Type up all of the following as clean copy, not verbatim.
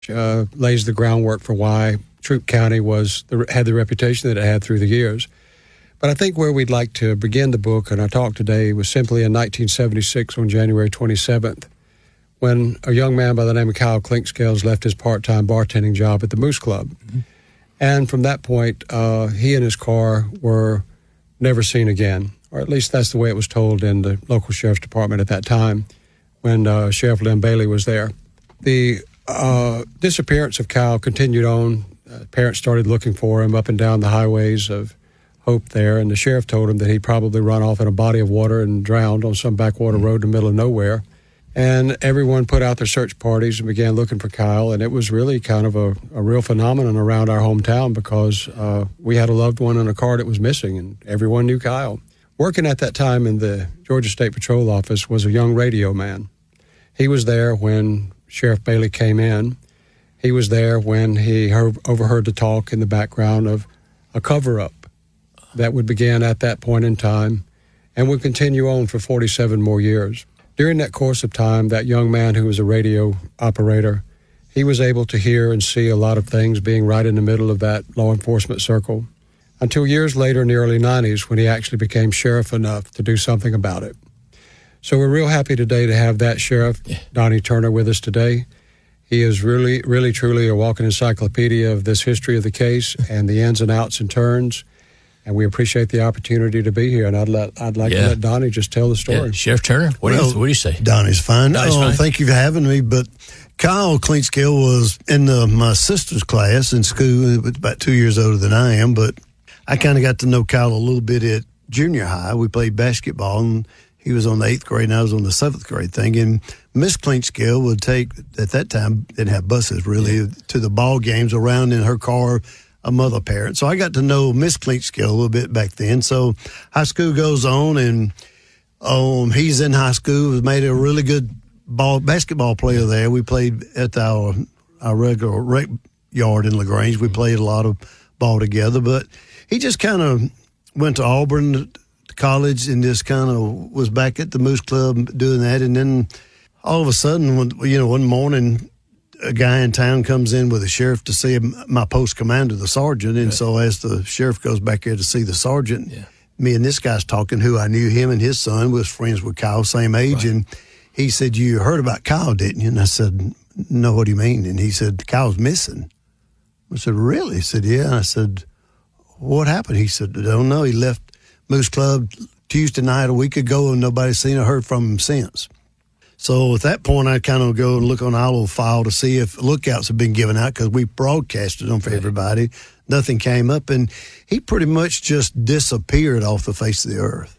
lays the groundwork for why Troup County had the reputation that it had through the years. But I think where we'd like to begin the book and our talk today was simply in 1976 on January 27th, when a young man by the name of Kyle Clinkscales left his part-time bartending job at the Moose Club. Mm-hmm. And from that point, he and his car were never seen again, or at least that's the way it was told in the local sheriff's department at that time when Sheriff Lynn Bailey was there. The disappearance of Kyle continued on. Parents started looking for him up and down the highways of Hope there, and the sheriff told him that he'd probably run off in a body of water and drowned on some backwater road in the middle of nowhere. And everyone put out their search parties and began looking for Kyle, and it was really kind of a real phenomenon around our hometown because we had a loved one in a car that was missing, and everyone knew Kyle. Working at that time in the Georgia State Patrol office was a young radio man. He was there when Sheriff Bailey came in. He was there when he overheard the talk in the background of a cover-up that would begin at that point in time and would continue on for 47 more years. During that course of time, that young man who was a radio operator, he was able to hear and see a lot of things being right in the middle of that law enforcement circle until years later in the early 90s when he actually became sheriff enough to do something about it. So we're real happy today to have that sheriff, Donnie Turner, with us today. He is really, really, truly a walking encyclopedia of this history of the case and the ins and outs and turns. And we appreciate the opportunity to be here. And I'd like to let Donnie just tell the story. Yeah. Sheriff Turner, what do you say? Donnie's fine. Fine. Thank you for having me. But Kyle Clinkscale was in my sister's class in school, about 2 years older than I am. But I kind of got to know Kyle a little bit at junior high. We played basketball, and he was on the 8th grade, and I was on the 7th grade thing. And Miss Clinkscale would take, at that time, didn't have buses really, to the ball games around in her car, a mother parent. So I got to know Miss Clinkscale a little bit back then. So high school goes on, and he's in high school, was made a really good basketball player there. We played at our regular rec yard in LaGrange. We played a lot of ball together, but he just kind of went to Auburn college and just kind of was back at the Moose Club doing that. And then all of a sudden, one morning, a guy in town comes in with a sheriff to see my post commander, the sergeant. And so as the sheriff goes back there to see the sergeant, me and this guy's talking, who I knew him and his son was friends with Kyle, same age. Right. And he said, "You heard about Kyle, didn't you?" And I said, "No, what do you mean?" And he said, "Kyle's missing." I said, "Really?" He said, "Yeah." And I said, "What happened?" He said, "I don't know. He left Moose Club Tuesday night a week ago, and nobody's seen or heard from him since." So at that point, I kind of go and look on our little file to see if lookouts have been given out because we broadcasted them for everybody. Nothing came up, and he pretty much just disappeared off the face of the earth.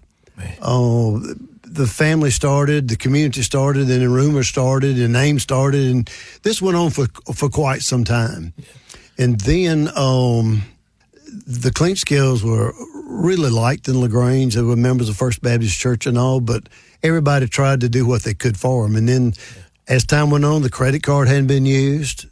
The family started, the community started, and the rumors started, and names started, and this went on for quite some time. Yeah. And then the Clinkscales were really liked in LaGrange. They were members of First Baptist Church and all, but everybody tried to do what they could for them. And then as time went on, the credit card hadn't been used.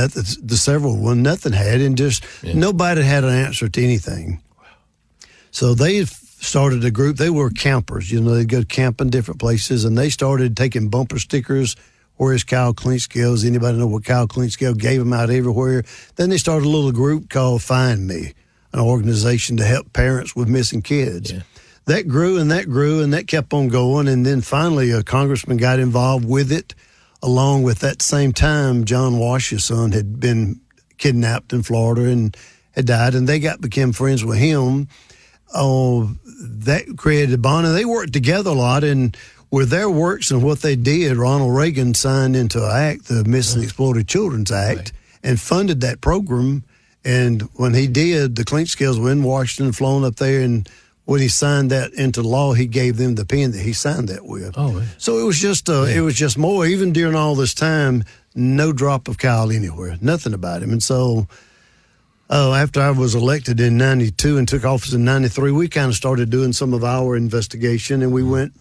Nothing had, and just nobody had an answer to anything. So they started a group. They were campers. They'd go camp in different places, and they started taking bumper stickers. Where's Kyle Clinkscale? Anybody know what Kyle Clinkscale? Gave them out everywhere. Then they started a little group called Find Me, an organization to help parents with missing kids. Yeah. That grew, and that kept on going. And then finally a congressman got involved with it. Along with that same time, John Wash's son had been kidnapped in Florida and had died, and they became friends with him. That created a bond, and they worked together a lot. And with their works and what they did, Ronald Reagan signed into an act, the Missing and Exploited Children's Act, and funded that program. And when he did, the Clinkscales were in Washington, flown up there, and when he signed that into law, he gave them the pen that he signed that with. Oh, yeah. So it was just more. Even during all this time, no drop of Kyle anywhere, nothing about him. And so after I was elected in 92 and took office in 93, we kind of started doing some of our investigation, and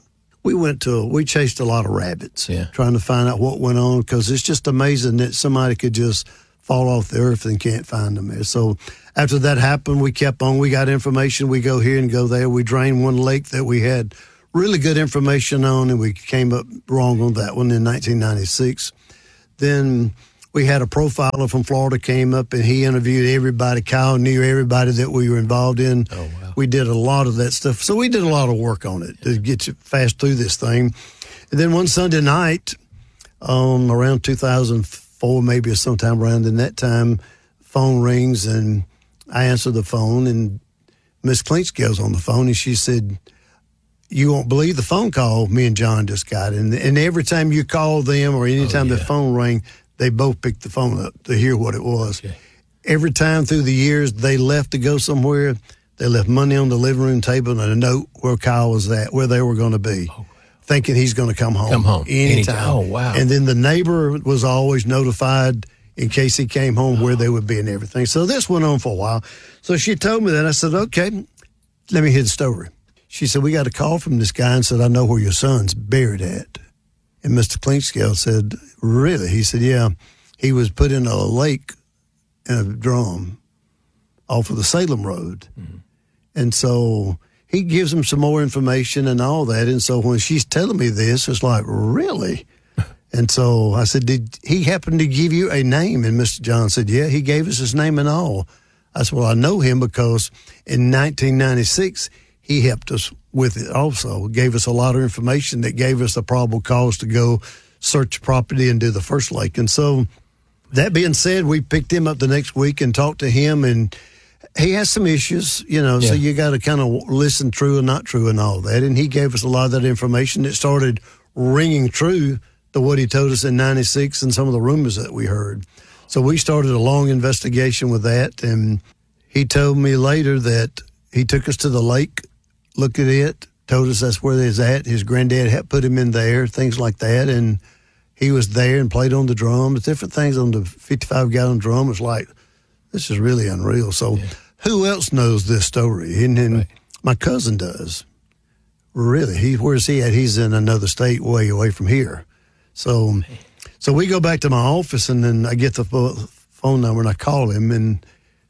we chased a lot of rabbits, trying to find out what went on, because it's just amazing that somebody could just fall off the earth and can't find them there. So after that happened, we kept on. We got information. We go here and go there. We drained one lake that we had really good information on, and we came up wrong on that one in 1996. Then We had a profiler from Florida came up, and he interviewed everybody. Kyle knew everybody that we were involved in. Oh, wow. We did a lot of that stuff. So we did a lot of work on it to get you fast through this thing. And then one Sunday night, around 2004, maybe sometime around in that time, phone rings, and I answer the phone, and Miss Clinkscale's on the phone, and she said, "You won't believe the phone call me and John just got." And every time you call them or anytime the phone rang, they both picked the phone up to hear what it was. Okay. Every time through the years they left to go somewhere, they left money on the living room table and a note where Kyle was at, where they were going to be, thinking he's going to come home. Come home. Anytime. Oh, wow. And then the neighbor was always notified in case he came home where they would be and everything. So this went on for a while. So she told me that. I said, okay, let me hear the story. She said, we got a call from this guy and said, I know where your son's buried at. And Mr. Clinkscale said, really? He said, yeah. He was put in a lake in a drum off of the Salem Road. Mm-hmm. And so he gives him some more information and all that. And so when she's telling me this, it's like, really? And so I said, did he happen to give you a name? And Mr. John said, yeah, he gave us his name and all. I said, well, I know him because in 1996, he helped us with it also, gave us a lot of information that gave us the probable cause to go search property and do the first lake. And so that being said, we picked him up the next week and talked to him, and he has some issues, so you got to kind of listen true and not true and all that. And he gave us a lot of that information that started ringing true to what he told us in 96 and some of the rumors that we heard. So we started a long investigation with that, and he told me later that he took us to the lake, looked at it, told us that's where he's at. His granddad had put him in there, things like that, and he was there and played on the drums, different things on the 55-gallon drum. It's like, this is really unreal. So who else knows this story? And my cousin does. Really, where's he at? He's in another state way away from here. So we go back to my office, and then I get the phone number, and I call him, and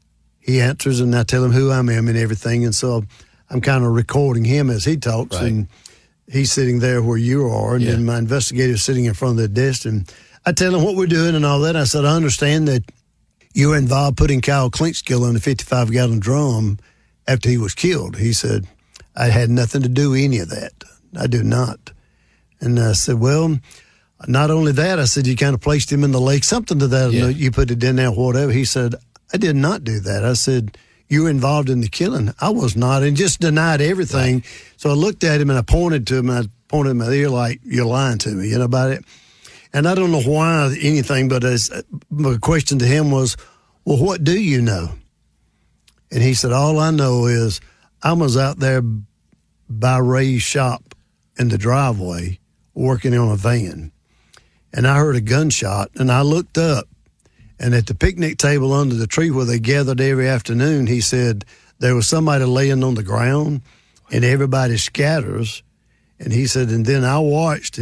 he answers, and I tell him who I am and everything. And so I'm kind of recording him as he talks, and he's sitting there where you are, and then my investigator's sitting in front of the desk, and I tell him what we're doing and all that. I said, I understand that you were involved putting Kyle Clinkscale in a 55-gallon drum after he was killed. He said, I had nothing to do with any of that. I do not. And I said, well, not only that, I said, you kind of placed him in the lake, something to that. Yeah. You put it in there, whatever. He said, I did not do that. I said, you were involved in the killing. I was not, and just denied everything. Right. So I looked at him, and I pointed to him, and I pointed in my ear like, you're lying to me, about it. And I don't know why anything, but my question to him was, well, what do you know? And he said, all I know is I was out there by Ray's shop in the driveway working on a van. And I heard a gunshot, and I looked up, and at the picnic table under the tree where they gathered every afternoon, he said there was somebody laying on the ground, and everybody scatters. And he said, and then I watched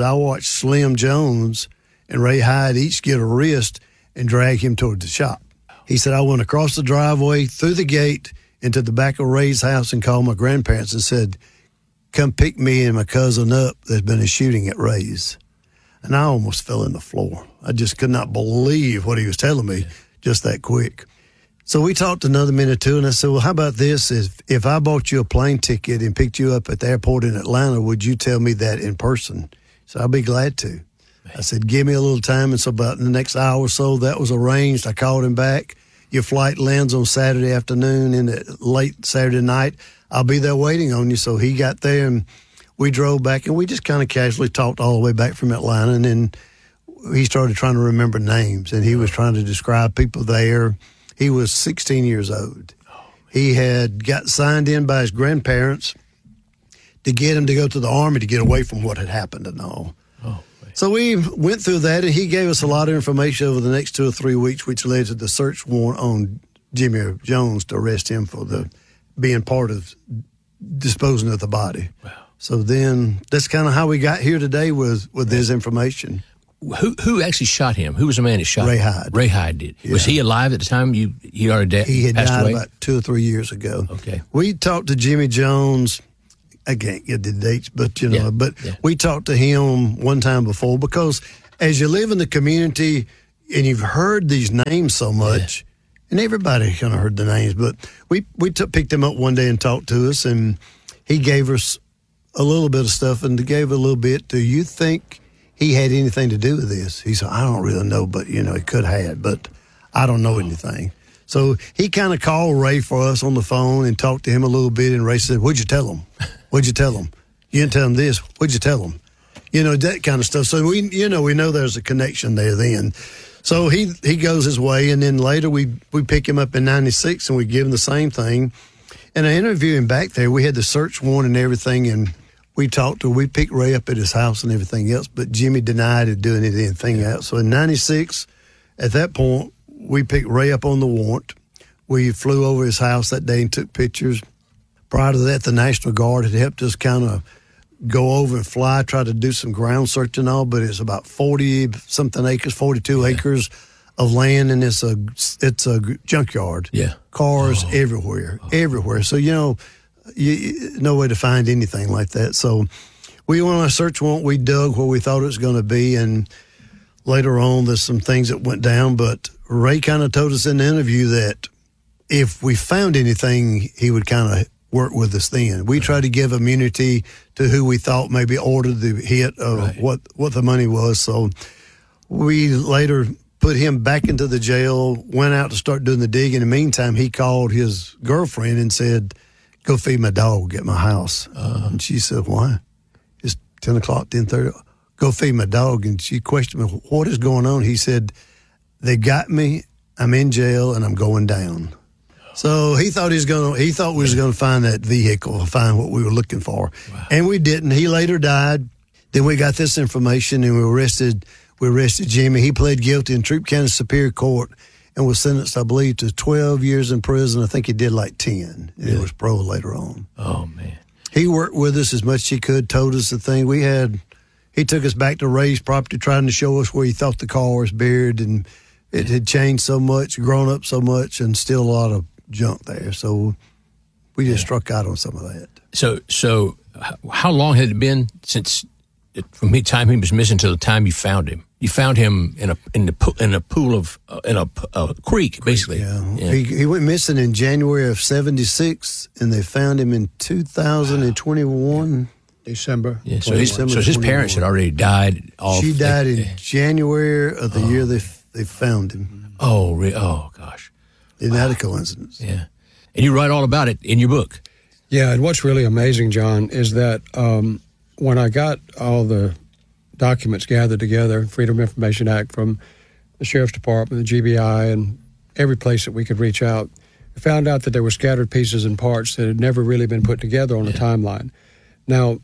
Slim Jones and Ray Hyde each get a wrist and drag him toward the shop. He said, I went across the driveway, through the gate, into the back of Ray's house and called my grandparents and said, come pick me and my cousin up. There's been a shooting at Ray's. And I almost fell on the floor. I just could not believe what he was telling me just that quick. So we talked another minute or two, and I said, well, how about this? If I bought you a plane ticket and picked you up at the airport in Atlanta, would you tell me that in person? So I'll be glad to. I said, give me a little time. And so about in the next hour or so, that was arranged. I called him back. Your flight lands on Saturday afternoon and late Saturday night. I'll be there waiting on you. So he got there, and we drove back, and we just kind of casually talked all the way back from Atlanta. And then he started trying to remember names, and he was trying to describe people there. He was 16 years old. He had got signed in by his grandparents to get him to go to the Army to get away from what had happened and all. So we went through that, and he gave us a lot of information over the next 2 or 3 weeks, which led to the search warrant on Jimmy Jones to arrest him for being part of disposing of the body. Wow. So then that's kind of how we got here today with this information. Who actually shot him? Who was the man that shot him? Ray Hyde. Ray Hyde did. Yeah. Was he alive at the time he already He had passed died away? about 2 or 3 years ago. Okay. We talked to Jimmy Jones. I can't get the dates, but we talked to him one time before, because as you live in the community, you've heard these names so much, and everybody kind of heard the names. But we picked him up one day and talked to us, and he gave us a little bit of stuff and gave a little bit. Do you think he had anything to do with this? He said, I don't really know, but, he could have, but I don't know anything. So he kind of called Ray for us on the phone and talked to him a little bit, and Ray said, what'd you tell him? What'd you tell him? You didn't tell him this. What'd you tell him? That kind of stuff. So we know there's a connection there then. So he goes his way, and then later we pick him up in 96 and we give him the same thing. And I interviewed him back there. We had the search warrant and everything, and we picked Ray up at his house and everything else, but Jimmy denied doing anything else. So in 96, at that point, we picked Ray up on the warrant. We flew over his house that day and took pictures. Prior to that, the National Guard had helped us kind of go over and try to do some ground search and all, but it's about 40-something acres, 42 acres of land, and it's a junkyard. Yeah. Cars everywhere. So, no way to find anything like that. So we went on a search warrant. We dug where we thought it was going to be, and later on there's some things that went down, but Ray kind of told us in the interview that if we found anything, he would kind of work with us then. We tried to give immunity to who we thought maybe ordered the hit of what the money was. So we later put him back into the jail, went out to start doing the dig. In the meantime, he called his girlfriend and said, go feed my dog at my house. And she said, why? It's 10 o'clock, 10:30. Go feed my dog. And she questioned me, what is going on? He said, they got me, I'm in jail, and I'm going down. So he thought we was going to find that vehicle, find what we were looking for. Wow. And we didn't. He later died. Then we got this information, and we arrested Jimmy. He pled guilty in Troup County Superior Court and was sentenced, I believe, to 12 years in prison. I think he did like 10. And it was parole later on. Oh, man. He worked with us as much as he could, told us the thing. He took us back to Ray's property, trying to show us where he thought the car was buried, and it had changed so much, grown up so much, and still a lot of junk there. So we just struck out on some of that. So how long had it been since from the time he was missing to the time you found him? You found him in a creek, basically. Yeah. He went missing in January of '76, and they found him in 2021. December. Yeah, so his parents had already died. She died in January of the year they found him. Oh, really? Oh, gosh. Isn't that a coincidence? Yeah. And you write all about it in your book. Yeah, and what's really amazing, John, is that when I got all the documents gathered together, Freedom of Information Act from the Sheriff's Department, the GBI, and every place that we could reach out, we found out that there were scattered pieces and parts that had never really been put together on a timeline. Now,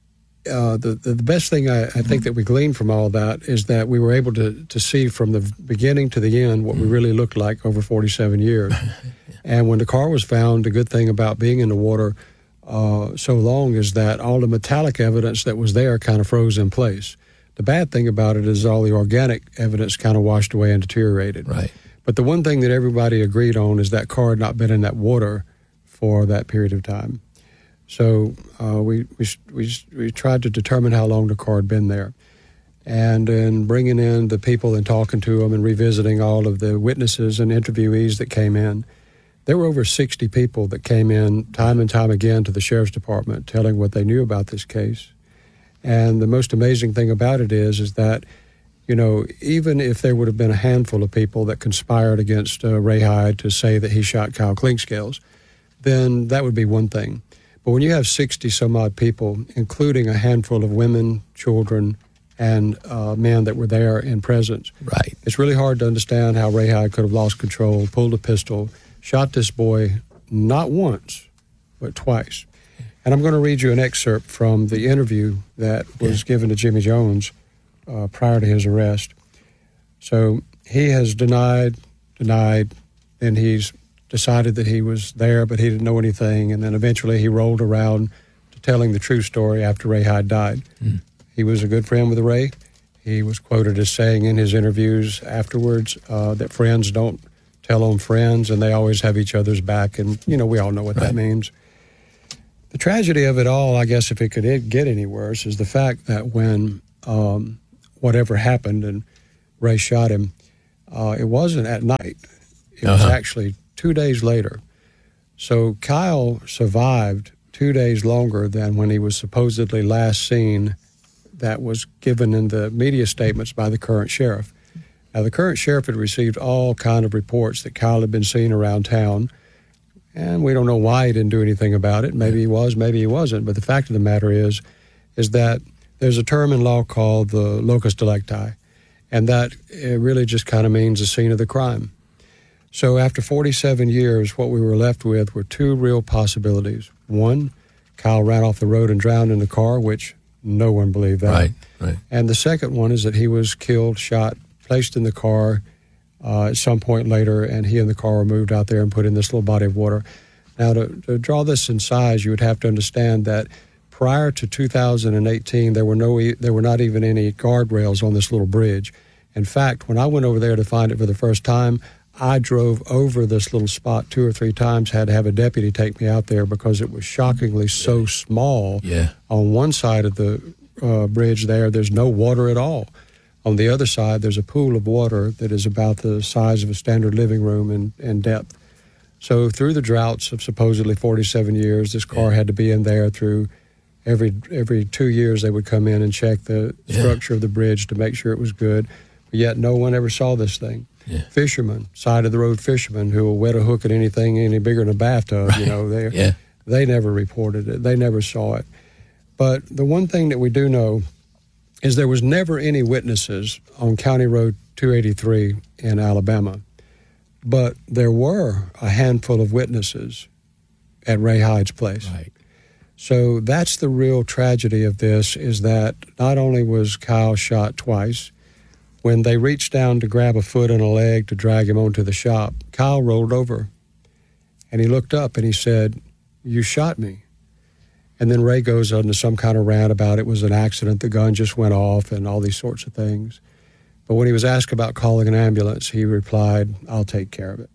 the best thing I think that we gleaned from all that is that we were able to see from the beginning to the end what we really looked like over 47 years. And when the car was found, the good thing about being in the water so long is that all the metallic evidence that was there kind of froze in place. The bad thing about it is all the organic evidence kind of washed away and deteriorated. Right. But the one thing that everybody agreed on is that car had not been in that water for that period of time. So we tried to determine how long the car had been there. And in bringing in the people and talking to them and revisiting all of the witnesses and interviewees that came in, there were over 60 people that came in time and time again to the Sheriff's Department telling what they knew about this case. And the most amazing thing about it is that, even if there would have been a handful of people that conspired against Ray Hyde to say that he shot Kyle Clinkscales, then that would be one thing. But when you have 60-some-odd people, including a handful of women, children, and men that were there in presence, right, it's really hard to understand how Ray Hyde could have lost control, pulled a pistol, shot this boy not once, but twice. And I'm going to read you an excerpt from the interview that was given to Jimmy Jones prior to his arrest. So he has denied, and he's decided that he was there, but he didn't know anything. And then eventually he rolled around to telling the true story after Ray Hyde died. Mm. He was a good friend with Ray. He was quoted as saying in his interviews afterwards that friends don't tell on friends, and they always have each other's back. And, we all know what that means. The tragedy of it all, I guess, if it could get any worse, is the fact that when whatever happened and Ray shot him, it wasn't at night. It was actually 2 days later. So Kyle survived 2 days longer than when he was supposedly last seen, that was given in the media statements by the current sheriff. Now, the current sheriff had received all kind of reports that Kyle had been seen around town, and we don't know why he didn't do anything about it. Maybe he was, maybe he wasn't. But the fact of the matter is that there's a term in law called the locus delicti, and that it really just kind of means the scene of the crime. So after 47 years, what we were left with were two real possibilities. One, Kyle ran off the road and drowned in the car, which no one believed that. Right. And the second one is that he was killed, shot, placed in the car at some point later, and he and the car were moved out there and put in this little body of water. Now, to draw this in size, you would have to understand that prior to 2018, there were not even any guardrails on this little bridge. In fact, when I went over there to find it for the first time, I drove over this little spot 2 or 3 times, had to have a deputy take me out there because it was shockingly so small. Yeah. On one side of the bridge there's no water at all. On the other side, there's a pool of water that is about the size of a standard living room in depth. So through the droughts of supposedly 47 years, this car had to be in there through every 2 years they would come in and check the structure of the bridge to make sure it was good. But yet no one ever saw this thing. Yeah. Fishermen, side-of-the-road fishermen who will wet a hook at anything any bigger than a bathtub, they never reported it. They never saw it. But the one thing that we do know is there was never any witnesses on County Road 283 in Alabama. But there were a handful of witnesses at Ray Hyde's place. Right. So that's the real tragedy of this, is that not only was Kyle shot twice, when they reached down to grab a foot and a leg to drag him onto the shop, Kyle rolled over, and he looked up and he said, "You shot me." And then Ray goes into some kind of rant about it was an accident, the gun just went off, and all these sorts of things. But when he was asked about calling an ambulance, he replied, "I'll take care of it."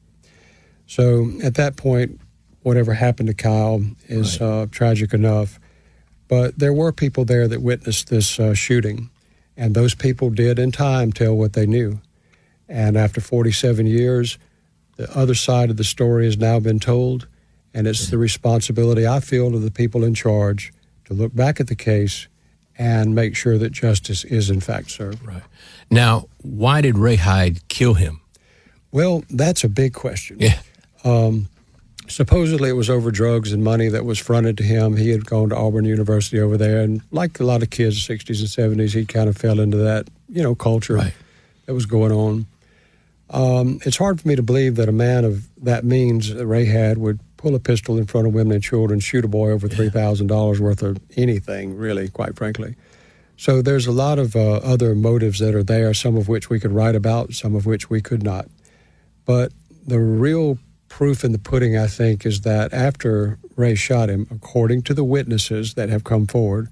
So at that point, whatever happened to Kyle is tragic enough. But there were people there that witnessed this shooting. And those people did, in time, tell what they knew. And after 47 years, the other side of the story has now been told, and it's the responsibility, I feel, of the people in charge to look back at the case and make sure that justice is, in fact, served. Right. Now, why did Ray Hyde kill him? Well, that's a big question. Yeah. Supposedly it was over drugs and money that was fronted to him. He had gone to Auburn University over there, and like a lot of kids, 60s and 70s, he kind of fell into that, culture that was going on. It's hard for me to believe that a man of that means that Ray had would pull a pistol in front of women and children, shoot a boy over $3,000 worth of anything, really, quite frankly. So there's a lot of other motives that are there, some of which we could write about, some of which we could not. But the real proof in the pudding, I think, is that after Ray shot him, according to the witnesses that have come forward,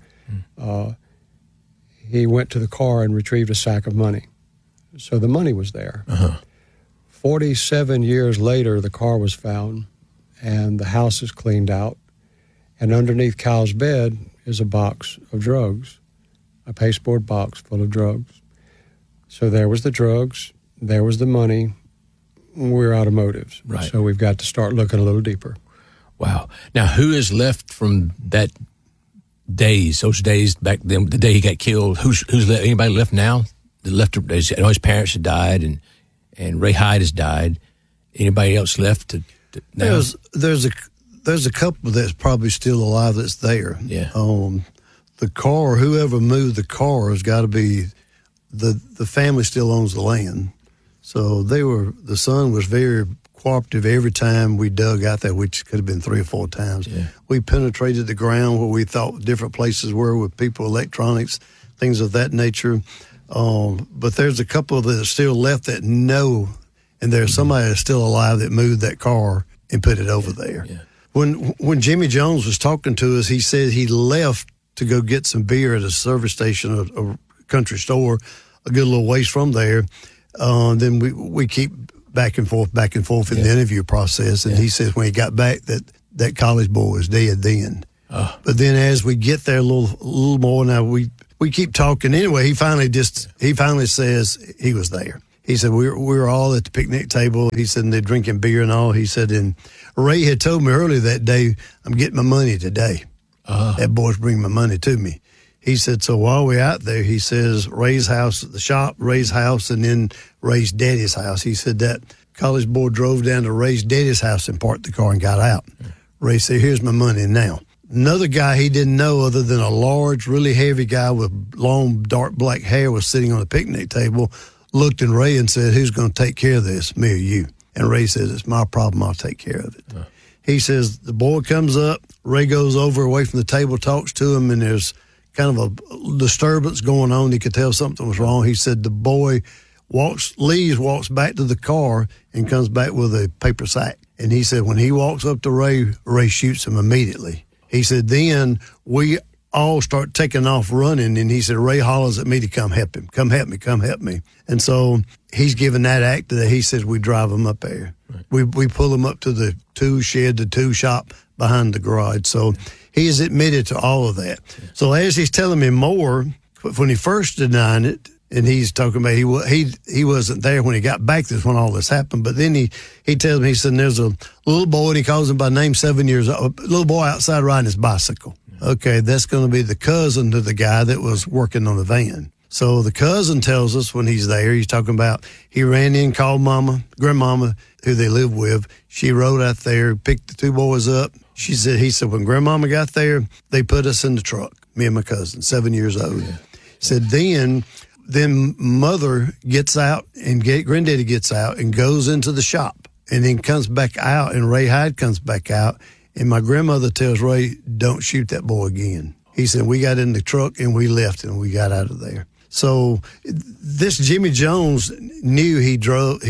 he went to the car and retrieved a sack of money. So the money was there. 47 years later, the car was found, and the house is cleaned out. And underneath Kyle's bed is a box of drugs, a pasteboard box full of drugs. So there was the drugs, there was the money. We're out of motives. Right. So we've got to start looking a little deeper. Wow. Now, who is left from those days back then, the day he got killed? Who's left? Anybody left now? His parents had died, and Ray Hyde has died. Anybody else left now? There's a couple that's probably still alive that's there. Yeah. The car, whoever moved the car has got to be, the family still owns the land. So the son was very cooperative every time we dug out there, which could have been 3 or 4 times. Yeah. We penetrated the ground where we thought different places were with people, electronics, things of that nature. But there's a couple that are still left that know, and there's somebody that's still alive that moved that car and put it over there. Yeah. When Jimmy Jones was talking to us, he said he left to go get some beer at a service station, a country store, a good little ways from there. Then we keep back and forth in the interview process. And he says when he got back that college boy was dead then. But then as we get there a little more, now we keep talking. Anyway, he finally says he was there. He said, we were all at the picnic table. He said, and they're drinking beer and all. He said, and Ray had told me earlier that day, I'm getting my money today. That boy's bringing my money to me. He said, so while we're out there, he says, Ray's house at the shop, Ray's house, and then Ray's daddy's house. He said that college boy drove down to Ray's daddy's house and parked the car and got out. Ray said, here's my money now. Another guy he didn't know other than a large, really heavy guy with long, dark black hair was sitting on a picnic table, looked at Ray and said, who's going to take care of this, me or you? And Ray says, it's my problem, I'll take care of it. He says, the boy comes up, Ray goes over away from the table, talks to him, and there's kind of a disturbance going on. He could tell something was wrong. He said the boy walks back to the car and comes back with a paper sack. And he said when he walks up to Ray, Ray shoots him immediately. He said then we all start taking off running, and he said Ray hollers at me to come help him. Come help me, come help me. And so he's given that act that he says we drive him up there. Right. We pull him up to the tool shed, the tool shop behind the garage. So he is admitted to all of that. So as he's telling me more, when he first denied it, and he's talking about he wasn't there when he got back. That's when all this happened. But then he tells me, he said, there's a little boy, and he calls him by name, 7 years old, a little boy outside riding his bicycle. Okay, that's going to be the cousin to the guy that was working on the van. So the cousin tells us when he's there, he's talking about he ran in, called grandmama, who they live with. She rode out there, picked the two boys up. He said, when grandmama got there, they put us in the truck, me and my cousin, 7 years old. Yeah. Said then mother gets out and granddaddy gets out and goes into the shop and then comes back out, and Ray Hyde comes back out, and my grandmother tells Ray, don't shoot that boy again. He said, we got in the truck and we left and we got out of there. So this Jimmy Jones knew he drug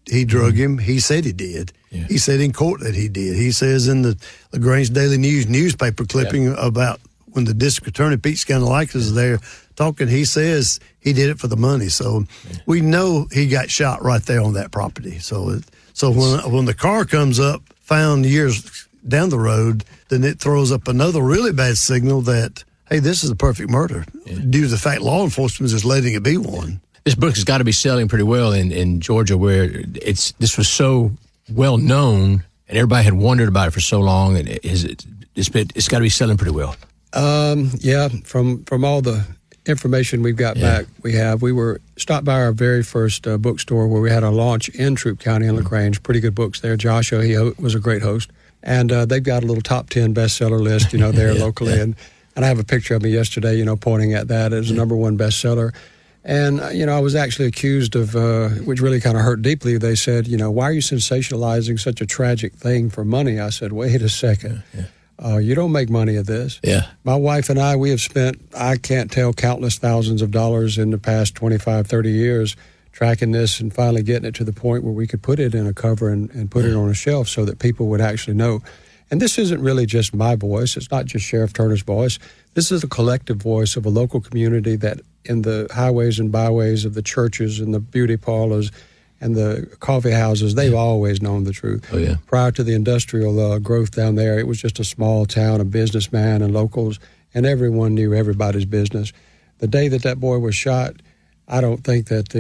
him. He said he did. Yeah. He said in court that he did. He says in the LaGrange Daily News newspaper clipping about when the district attorney, Pete Scanalakis, is there talking, he says he did it for the money. So we know he got shot right there on that property. So when the car comes up, found years down the road, then it throws up another really bad signal that, hey, this is a perfect murder due to the fact law enforcement is letting it be one. This book has got to be selling pretty well in Georgia, where this was so well known and everybody had wondered about it for so long, and it's got to be selling pretty well. Yeah, from all the information we've got back, we were stopped by our very first bookstore where we had a launch in Troup County in LaGrange. Pretty good books there. Joshua, he was a great host. And they've got a little top 10 bestseller list, there locally. Yeah. And I have a picture of me yesterday, pointing at that as a number one bestseller. And, I was actually accused of, which really kind of hurt deeply. They said, why are you sensationalizing such a tragic thing for money? I said, wait a second. You don't make money at this. Yeah. My wife and I, we have spent, I can't tell, countless thousands of dollars in the past 25, 30 years tracking this and finally getting it to the point where we could put it in a cover and put it on a shelf so that people would actually know. And this isn't really just my voice. It's not just Sheriff Turner's voice. This is a collective voice of a local community that in the highways and byways of the churches and the beauty parlors and the coffee houses, they've always known the truth. Oh, yeah. Prior to the industrial growth down there, it was just a small town of businessmen and locals, and everyone knew everybody's business. The day that boy was shot, I don't think that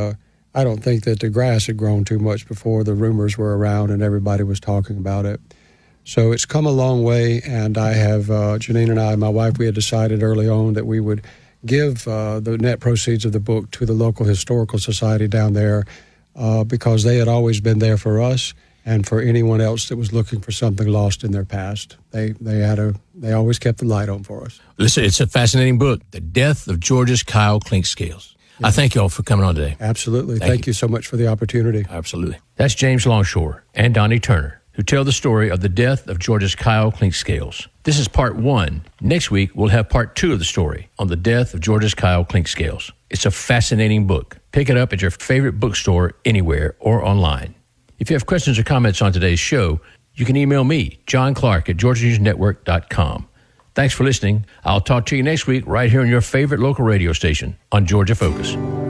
the grass had grown too much before the rumors were around and everybody was talking about it. So it's come a long way, and I have, Janine and I, my wife, we had decided early on that we would give the net proceeds of the book to the local historical society down there because they had always been there for us and for anyone else that was looking for something lost in their past. They always kept the light on for us. Listen, it's a fascinating book, The Death of Georgia's Kyle Clinkscales. I thank you all for coming on today. Absolutely. Thank you so much for the opportunity. Absolutely. That's James Longshore and Donnie Turner, who tell the story of the death of Georgia's Kyle Clinkscales. This is part 1. Next week, we'll have part 2 of the story on the death of Georgia's Kyle Clinkscales. It's a fascinating book. Pick it up at your favorite bookstore anywhere or online. If you have questions or comments on today's show, you can email me, John Clark at GeorgiaNewsNetwork.com. Thanks for listening. I'll talk to you next week right here on your favorite local radio station on Georgia Focus.